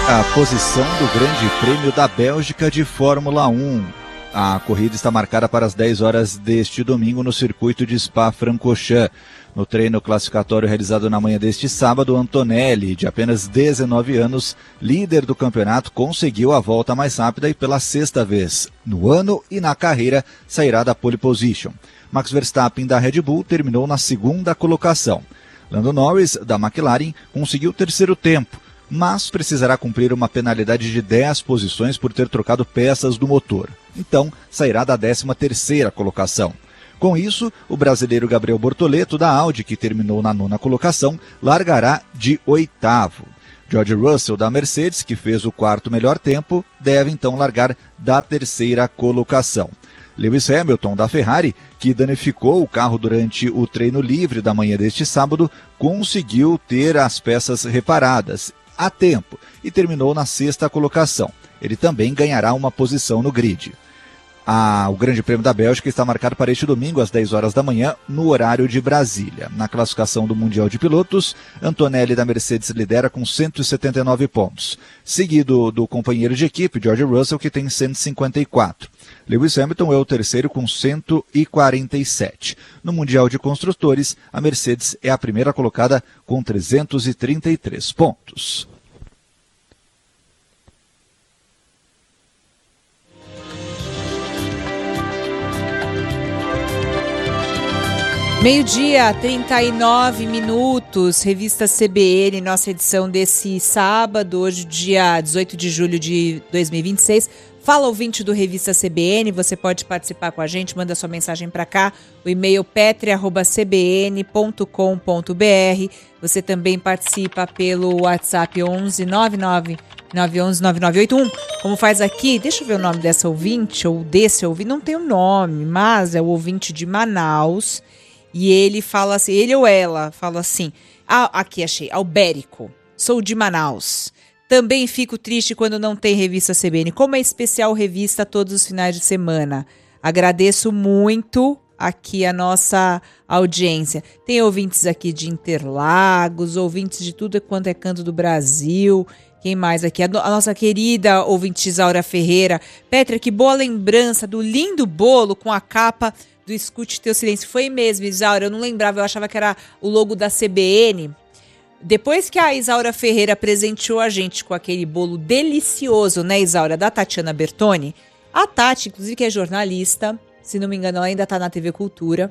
A posição do Grande Prêmio da Bélgica de Fórmula 1. A corrida está marcada para as 10 horas deste domingo no circuito de Spa-Francorchamps. No treino classificatório realizado na manhã deste sábado, Antonelli, de apenas 19 anos, líder do campeonato, conseguiu a volta mais rápida e pela sexta vez no ano e na carreira sairá da pole position. Max Verstappen da Red Bull terminou na segunda colocação. Lando Norris da McLaren conseguiu o terceiro tempo, mas precisará cumprir uma penalidade de 10 posições por ter trocado peças do motor. Então, sairá da 13ª colocação. Com isso, o brasileiro Gabriel Bortoleto, da Audi, que terminou na 9ª colocação, largará de 8º. George Russell, da Mercedes, que fez o 4º melhor tempo, deve então largar da 3ª colocação. Lewis Hamilton, da Ferrari, que danificou o carro durante o treino livre da manhã deste sábado, conseguiu ter as peças reparadas a tempo e terminou na 6ª colocação. Ele também ganhará uma posição no grid. O Grande Prêmio da Bélgica está marcado para este domingo às 10 horas da manhã, no horário de Brasília. Na classificação do Mundial de Pilotos, Antonelli da Mercedes lidera com 179 pontos, seguido do companheiro de equipe, George Russell, que tem 154. Lewis Hamilton é o terceiro com 147. No Mundial de Construtores, a Mercedes é a primeira colocada com 333 pontos. Meio-dia, 39 minutos, revista CBN, nossa edição desse sábado, hoje dia 18 de julho de 2026. Fala, ouvinte do Revista CBN, você pode participar com a gente, manda sua mensagem para cá, o e-mail petri@cbn.com.br. Você também participa pelo WhatsApp 11 99 911 9981. Como faz aqui, deixa eu ver o nome dessa ouvinte, ou desse ouvinte, não tem o nome, mas é o ouvinte de Manaus. E ele fala assim, ele ou ela fala assim, aqui achei, Albérico, sou de Manaus. Também fico triste quando não tem revista CBN. Como é especial revista todos os finais de semana. Agradeço muito aqui a nossa audiência. Tem ouvintes aqui de Interlagos, ouvintes de tudo quanto é canto do Brasil. Quem mais aqui? A nossa querida ouvinte Isaura Ferreira. Petra, que boa lembrança do lindo bolo com a capa do Escute Teu Silêncio. Foi mesmo, Isaura, eu não lembrava, eu achava que era o logo da CBN. Depois que a Isaura Ferreira presenteou a gente com aquele bolo delicioso, né, Isaura, da Tatiana Bertoni, a Tati, inclusive, que é jornalista, se não me engano, ela ainda está na TV Cultura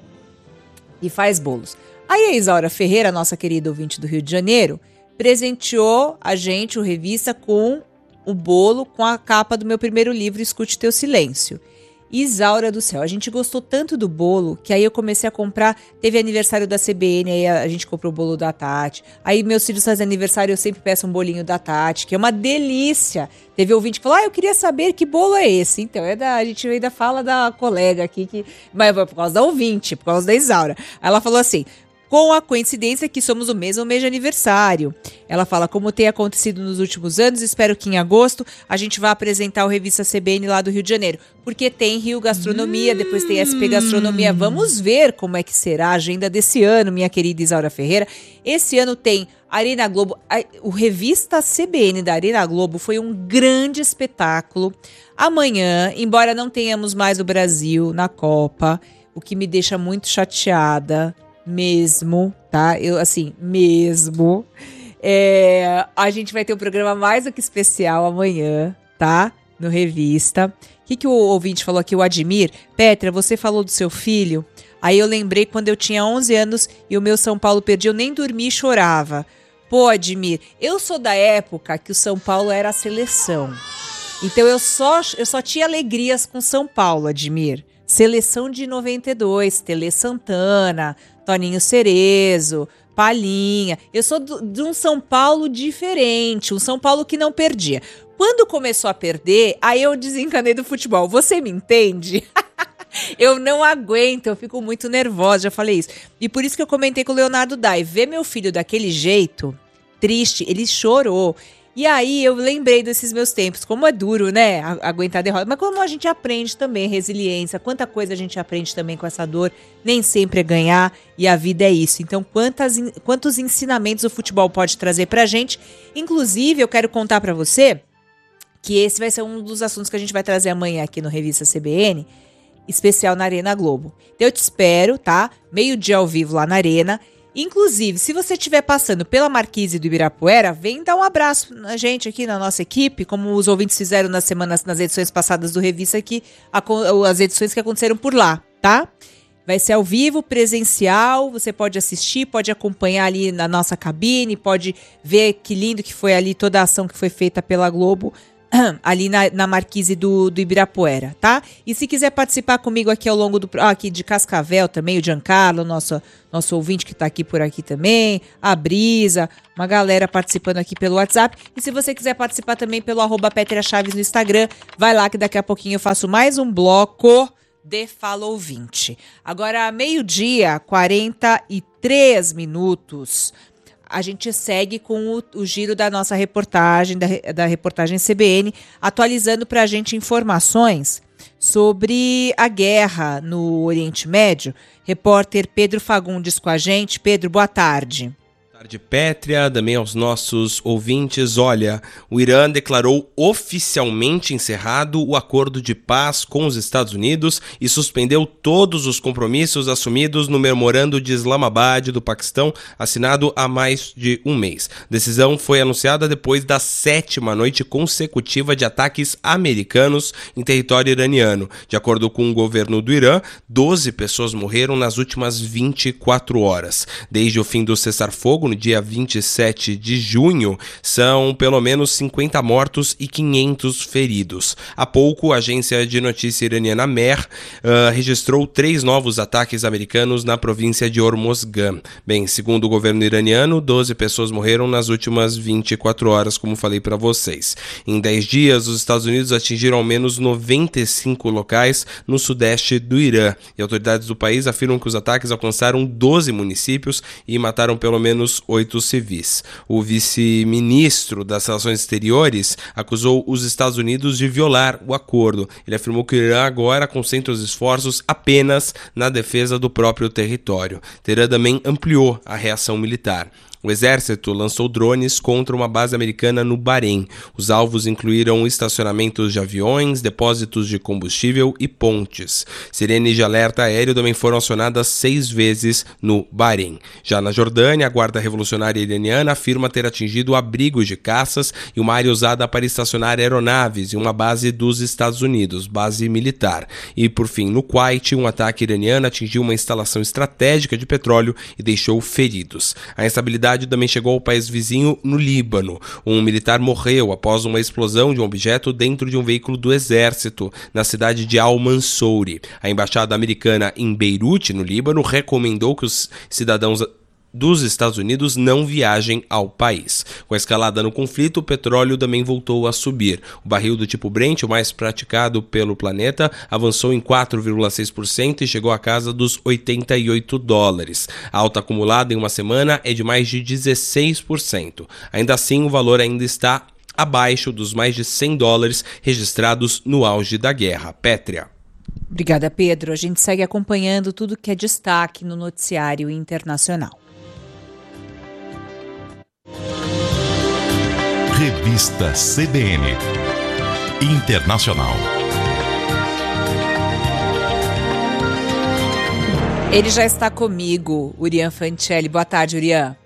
e faz bolos. Aí a Isaura Ferreira, nossa querida ouvinte do Rio de Janeiro, presenteou a gente, o Revista, com o bolo com a capa do meu primeiro livro, Escute Teu Silêncio. Isaura do céu, a gente gostou tanto do bolo que aí eu comecei a comprar, teve aniversário da CBN, aí a gente comprou o bolo da Tati, aí meus filhos fazem aniversário, eu sempre peço um bolinho da Tati, que é uma delícia. Teve ouvinte que falou, eu queria saber que bolo é esse. Então, a gente ainda fala da colega aqui, mas por causa da ouvinte, por causa da Isaura. Ela falou assim, com a coincidência que somos o mesmo mês de aniversário. Ela fala, como tem acontecido nos últimos anos, espero que em agosto a gente vá apresentar o Revista CBN lá do Rio de Janeiro. Porque tem Rio Gastronomia, depois tem SP Gastronomia. Vamos ver como é que será a agenda desse ano, minha querida Isaura Ferreira. Esse ano tem Arena Globo. O Revista CBN da Arena Globo foi um grande espetáculo. Amanhã, embora não tenhamos mais o Brasil na Copa, o que me deixa muito chateada, mesmo, tá? Mesmo. A gente vai ter um programa mais do que especial amanhã, tá? No Revista. O que o ouvinte falou aqui, o Admir? Petra, você falou do seu filho? Aí eu lembrei quando eu tinha 11 anos e o meu São Paulo perdia, eu nem dormi e chorava. Pô, Admir, eu sou da época que o São Paulo era a seleção. Então eu só tinha alegrias com São Paulo, Admir. Seleção de 92, Tele Santana, Toninho Cerezo, Palhinha. Eu sou de um São Paulo diferente, um São Paulo que não perdia. Quando começou a perder, aí eu desencanei do futebol. Você me entende? Eu não aguento, eu fico muito nervosa, já falei isso. E por isso que eu comentei com o Leonardo Dai. Ver meu filho daquele jeito, triste, ele chorou. E aí eu lembrei desses meus tempos, como é duro, né, aguentar a derrota, mas como a gente aprende também, resiliência, quanta coisa a gente aprende também com essa dor, nem sempre é ganhar, e a vida é isso. Então, quantos ensinamentos o futebol pode trazer pra gente. Inclusive, eu quero contar pra você que esse vai ser um dos assuntos que a gente vai trazer amanhã aqui no Revista CBN, especial na Arena Globo. Então eu te espero, tá? Meio-dia ao vivo lá na Arena. Inclusive, se você estiver passando pela Marquise do Ibirapuera, vem dar um abraço na gente aqui, na nossa equipe, como os ouvintes fizeram nas edições passadas do Revista aqui, as edições que aconteceram por lá, tá? Vai ser ao vivo, presencial, você pode assistir, pode acompanhar ali na nossa cabine, pode ver que lindo que foi ali toda a ação que foi feita pela Globo, ali na Marquise do Ibirapuera, tá? E se quiser participar comigo aqui ao longo aqui de Cascavel também, o Giancarlo, nosso ouvinte que tá aqui por aqui também, a Brisa, uma galera participando aqui pelo WhatsApp. E se você quiser participar também pelo @PetriaChaves no Instagram, vai lá que daqui a pouquinho eu faço mais um bloco de Fala Ouvinte. Agora, meio-dia, 43 minutos. A gente segue com o giro da nossa reportagem, da reportagem CBN, atualizando para a gente informações sobre a guerra no Oriente Médio. Repórter Pedro Fagundes com a gente. Pedro, boa tarde. Boa tarde, Pétria, também aos nossos ouvintes. Olha, o Irã declarou oficialmente encerrado o acordo de paz com os Estados Unidos e suspendeu todos os compromissos assumidos no Memorando de Islamabad do Paquistão, assinado há mais de um mês. A decisão foi anunciada depois da 7ª noite consecutiva de ataques americanos em território iraniano. De acordo com o governo do Irã, 12 pessoas morreram nas últimas 24 horas. Desde o fim do cessar-fogo, no dia 27 de junho, são pelo menos 50 mortos e 500 feridos. Há pouco, a agência de notícia iraniana Mehr registrou 3 novos ataques americanos na província de Hormozgan. Bem, segundo o governo iraniano, 12 pessoas morreram nas últimas 24 horas, como falei para vocês. Em 10 dias, os Estados Unidos atingiram ao menos 95 locais no sudeste do Irã. E autoridades do país afirmam que os ataques alcançaram 12 municípios e mataram pelo menos 8 civis. O vice-ministro das Relações Exteriores acusou os Estados Unidos de violar o acordo. Ele afirmou que o Irã agora concentra os esforços apenas na defesa do próprio território. Teherã também ampliou a reação militar. O exército lançou drones contra uma base americana no Bahrein. Os alvos incluíram estacionamentos de aviões, depósitos de combustível e pontes. Sirenes de alerta aéreo também foram acionadas 6 vezes no Bahrein. Já na Jordânia, a Guarda Revolucionária Iraniana afirma ter atingido abrigos de caças e uma área usada para estacionar aeronaves em uma base dos Estados Unidos, base militar. E, por fim, no Kuwait, um ataque iraniano atingiu uma instalação estratégica de petróleo e deixou feridos. A instabilidade também chegou ao país vizinho, no Líbano. Um militar morreu após uma explosão de um objeto dentro de um veículo do exército, na cidade de Al-Mansouri. A embaixada americana em Beirute, no Líbano, recomendou que os cidadãos dos Estados Unidos não viajem ao país. Com a escalada no conflito, o petróleo também voltou a subir. O barril do tipo Brent, o mais praticado pelo planeta, avançou em 4,6% e chegou à casa dos $88. A alta acumulada em uma semana é de mais de 16%. Ainda assim, o valor ainda está abaixo dos mais de $100 registrados no auge da guerra. Pétria. Obrigada, Pedro. A gente segue acompanhando tudo que é destaque no noticiário internacional. Revista CBN Internacional. Ele já está comigo, Urian Fancelli. Boa tarde, Urian.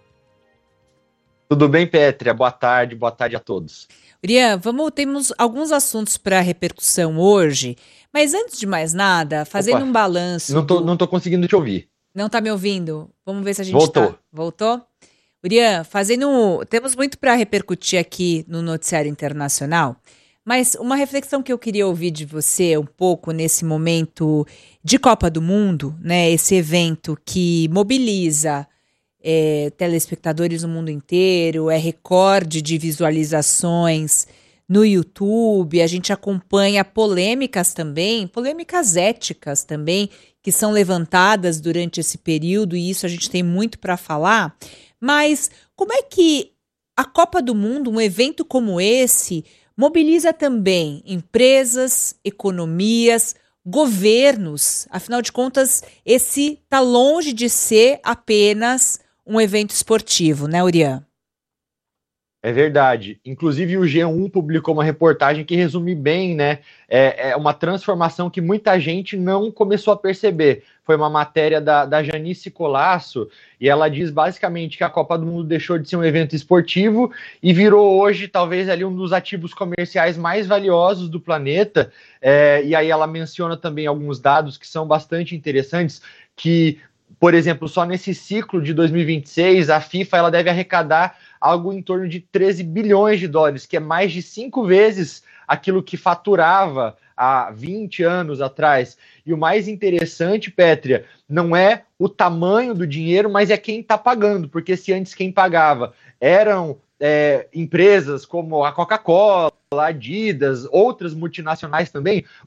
Tudo bem, Pétria? Boa tarde a todos. Urian, temos alguns assuntos para repercussão hoje, mas antes de mais nada, fazendo um balanço... Não tô conseguindo te ouvir. Não tá me ouvindo? Vamos ver se a gente Voltou. Voltou? Urian, temos muito para repercutir aqui no noticiário internacional, mas uma reflexão que eu queria ouvir de você um pouco nesse momento de Copa do Mundo, né? Esse evento que mobiliza telespectadores no mundo inteiro, é recorde de visualizações no YouTube, a gente acompanha polêmicas éticas também, que são levantadas durante esse período, e isso a gente tem muito para falar. Mas como é que a Copa do Mundo, um evento como esse, mobiliza também empresas, economias, governos. Afinal de contas, esse está longe de ser apenas um evento esportivo, né, Urian? É verdade. Inclusive, o G1 publicou uma reportagem que resume bem, né? É uma transformação que muita gente não começou a perceber. Foi uma matéria da Janice Colasso, e ela diz basicamente que a Copa do Mundo deixou de ser um evento esportivo e virou hoje, talvez, ali um dos ativos comerciais mais valiosos do planeta. E aí ela menciona também alguns dados que são bastante interessantes, que, por exemplo, só nesse ciclo de 2026, a FIFA ela deve arrecadar algo em torno de 13 bilhões de dólares, que é mais de 5 vezes aquilo que faturava há 20 anos atrás. E o mais interessante, Pétria, não é o tamanho do dinheiro, mas é quem está pagando, porque se antes quem pagava eram empresas como a Coca-Cola, a Adidas, outras multinacionais também,